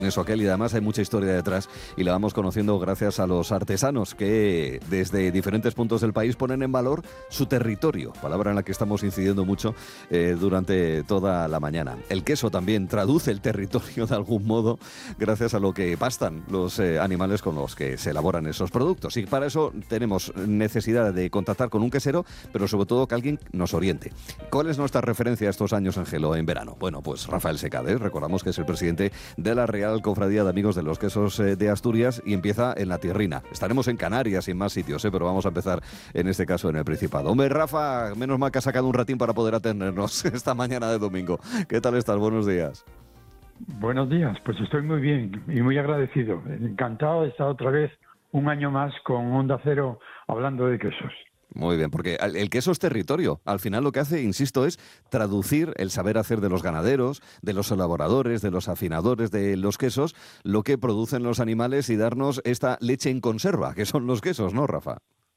Eso aquel, y además hay mucha historia detrás y la vamos conociendo gracias a los artesanos que desde diferentes puntos del país ponen en valor su territorio, palabra en la que estamos incidiendo mucho durante toda la mañana. El queso también traduce el territorio de algún modo gracias a lo que pastan los animales con los que se elaboran esos productos, y para eso tenemos necesidad de contactar con un quesero, pero sobre todo que alguien nos oriente. ¿Cuál es nuestra referencia estos años en Gelo en verano? Bueno, pues Rafael Secade, recordamos que es el presidente de la Real Cofradía de Amigos de los Quesos de Asturias, y empieza en la tierrina. Estaremos en Canarias y en más sitios, pero vamos a empezar en este caso en el Principado. Hombre, Rafa, menos mal que has sacado un ratín para poder atendernos esta mañana de domingo. ¿Qué tal estás? Buenos días. Buenos días, pues estoy muy bien y muy agradecido. Encantado de estar otra vez un año más con Onda Cero hablando de quesos. Muy bien, porque el queso es territorio. Al final lo que hace, insisto, es traducir el saber hacer de los ganaderos, de los elaboradores, de los afinadores de los quesos, lo que producen los animales, y darnos esta leche en conserva, que son los quesos, ¿no, Rafa?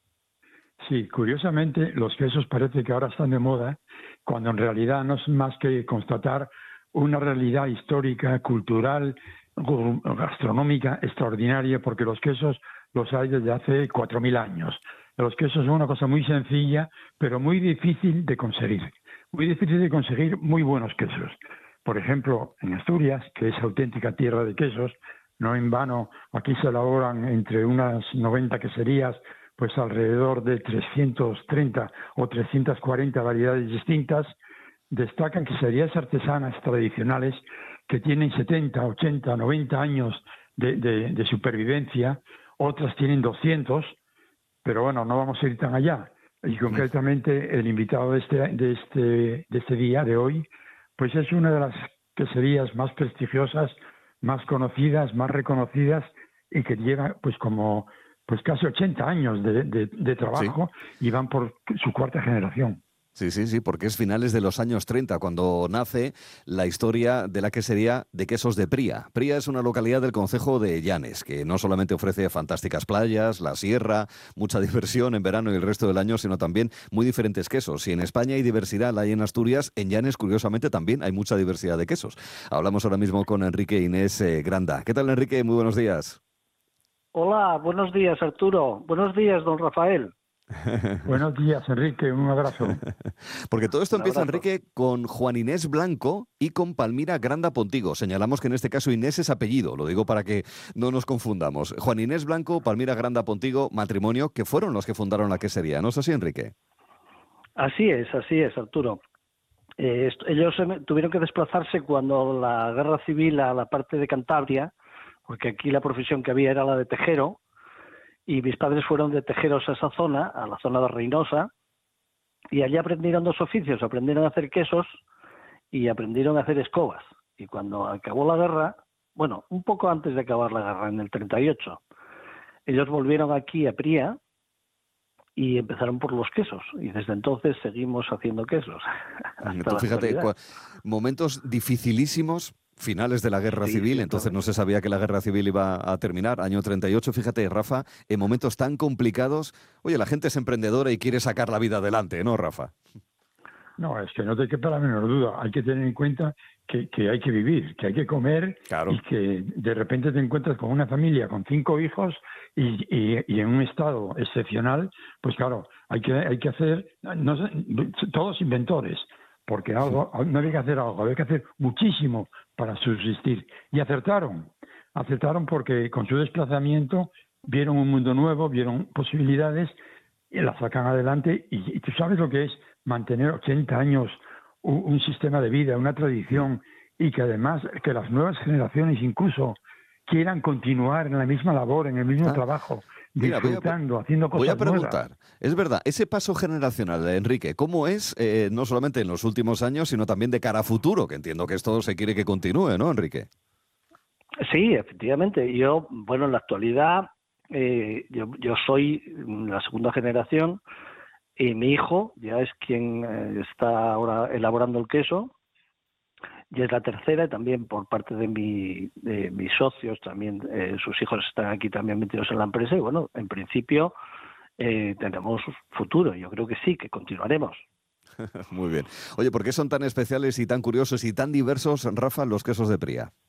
Sí, curiosamente los quesos parece que ahora están de moda, cuando en realidad no es más que constatar una realidad histórica, cultural, gastronómica extraordinaria, porque los quesos los hay desde hace 4.000 años. Los quesos son una cosa muy sencilla, pero muy difícil de conseguir. Muy difícil de conseguir muy buenos quesos. Por ejemplo, en Asturias, que es auténtica tierra de quesos, no en vano, aquí se elaboran entre unas 90 queserías, pues alrededor de 330 o 340 variedades distintas. Destacan queserías artesanas tradicionales que tienen 70, 80, 90 años de supervivencia, otras tienen 200, pero bueno, no vamos a ir tan allá. Y concretamente el invitado de este día, de hoy, pues es una de las queserías más prestigiosas, más conocidas, más reconocidas, y que lleva pues casi 80 años de trabajo, sí, y van por su cuarta generación. Sí, porque es finales de los años 30 cuando nace la historia de la quesería de quesos de Pría. Pría es una localidad del concejo de Llanes, que no solamente ofrece fantásticas playas, la sierra, mucha diversión en verano y el resto del año, sino también muy diferentes quesos. Si en España hay diversidad, la hay en Asturias, en Llanes, curiosamente, también hay mucha diversidad de quesos. Hablamos ahora mismo con Enrique Inés Granda. ¿Qué tal, Enrique? Muy buenos días. Hola, buenos días, Arturo. Buenos días, don Rafael. Buenos días, Enrique, un abrazo. Porque todo esto empieza, Enrique, con Juan Inés Blanco y con Palmira Granda Pontigo. Señalamos que en este caso Inés es apellido, lo digo para que no nos confundamos. Juan Inés Blanco, Palmira Granda Pontigo, matrimonio, que fueron los que fundaron la quesería, ¿no es así, Enrique? Así es, Arturo. Ellos tuvieron que desplazarse cuando la guerra civil a la parte de Cantabria, porque aquí la profesión que había era la de tejero, y mis padres fueron de tejeros a esa zona, a la zona de Reynosa, y allí aprendieron dos oficios, aprendieron a hacer quesos y aprendieron a hacer escobas. Y cuando acabó la guerra, bueno, un poco antes de acabar la guerra, en el 38, ellos volvieron aquí a Pría y empezaron por los quesos. Y desde entonces seguimos haciendo quesos. Tú fíjate, momentos dificilísimos, finales de la guerra civil, entonces no se sabía que la guerra civil iba a terminar, año 38, fíjate, Rafa, en momentos tan complicados, oye, la gente es emprendedora y quiere sacar la vida adelante, ¿no, Rafa? No, es que no te quepa la menor duda, hay que tener en cuenta que hay que vivir, que hay que comer, claro, y que de repente te encuentras con una familia con 5 hijos y en un estado excepcional, pues claro, hay que hacer, no sé, todos inventores, porque no había que hacer algo, había que hacer muchísimo para subsistir. Y acertaron porque con su desplazamiento vieron un mundo nuevo, vieron posibilidades y la sacan adelante. Y tú sabes lo que es mantener 80 años un sistema de vida, una tradición, y que además que las nuevas generaciones incluso quieran continuar en la misma labor, en el mismo trabajo, disfrutando, haciendo cosas nuevas. Voy a preguntar, es verdad, ese paso generacional, Enrique, ¿cómo es, no solamente en los últimos años, sino también de cara a futuro? Que entiendo que esto se quiere que continúe, ¿no, Enrique? Sí, efectivamente. Yo, bueno, en la actualidad, yo soy la segunda generación y mi hijo ya es quien está ahora elaborando el queso. Y es la tercera, y también por parte de mis socios, también sus hijos están aquí también metidos en la empresa, y bueno, en principio tenemos futuro, yo creo que sí, que continuaremos. Muy bien. Oye, ¿por qué son tan especiales y tan curiosos y tan diversos, Rafa, los quesos de Pría?